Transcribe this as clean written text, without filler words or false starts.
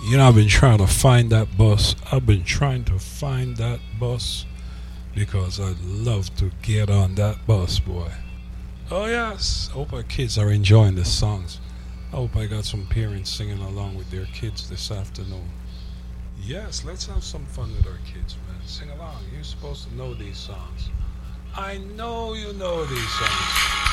I've been trying to find that bus. I've been trying to find that bus because I'd love to get on that bus, boy. Oh, yes. I hope our kids are enjoying the songs. I hope I got some parents singing along with their kids this afternoon. Yes, let's have some fun with our kids, man. Sing along. You're supposed to know these songs. I know you know these songs.